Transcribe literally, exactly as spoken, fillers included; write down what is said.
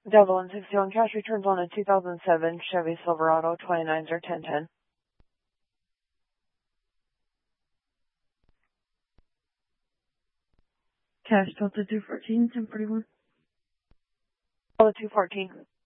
Delta one sixty-one cash returns on a two thousand seven Chevy Silverado twenty-nines or ten ten. Cash Delta two fourteen, ten forty-one. Delta two fourteen.